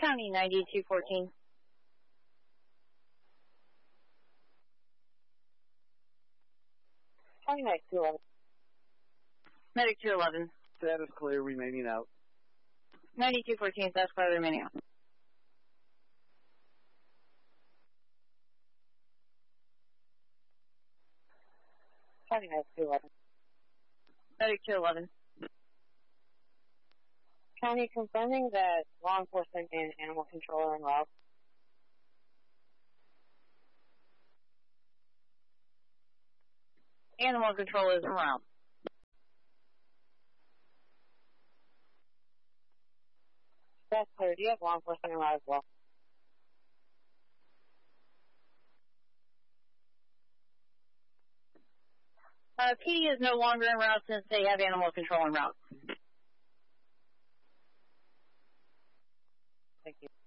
County 9214. County 9211. Medic 211. Status clear, remaining out. 9214, status clear, remaining out. County 9211. Medic 211. County confirming that law enforcement and animal control are en route. Animal control is around. That's clear. Do you have law enforcement en route as well? PD is no longer en route since they have animal control en route. Thank you.